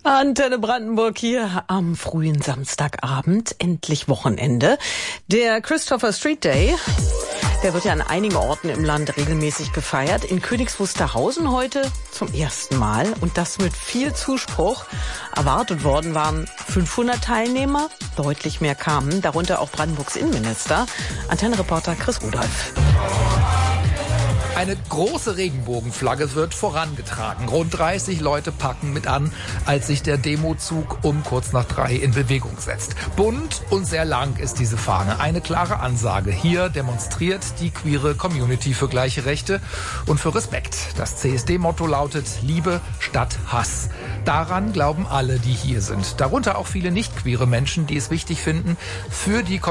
Antenne Brandenburg hier am frühen Samstagabend, endlich Wochenende. Der Christopher Street Day, der wird ja an einigen Orten im Land regelmäßig gefeiert. In Königs Wusterhausen heute zum ersten Mal und das mit viel Zuspruch. Erwartet worden waren 500 Teilnehmer, deutlich mehr kamen, darunter auch Brandenburgs Innenminister. Antenne-Reporter Chris Rudolph. Eine große Regenbogenflagge wird vorangetragen. Rund 30 Leute packen mit an, als sich der Demozug um kurz nach 3 in Bewegung setzt. Bunt und sehr lang ist diese Fahne. Eine klare Ansage. Hier demonstriert die queere Community für gleiche Rechte und für Respekt. Das CSD-Motto lautet Liebe statt Hass. Daran glauben alle, die hier sind. Darunter auch viele nicht queere Menschen, die es wichtig finden, für die